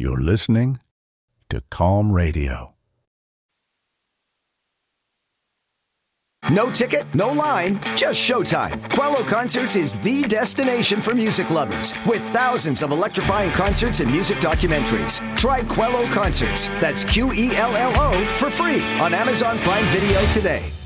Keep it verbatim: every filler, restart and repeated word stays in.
You're listening to Calm Radio. No ticket, no line, just showtime. Quello Concerts is the destination for music lovers with thousands of electrifying concerts and music documentaries. Try Quello Concerts, that's Q E L L O, for free on Amazon Prime Video today.